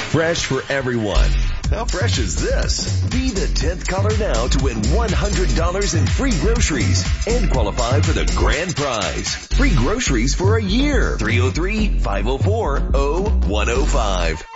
fresh for everyone. How fresh is this? Be the 10th caller now to win $100 in free groceries and qualify for the grand prize. Free groceries for a year. 303-504-0105.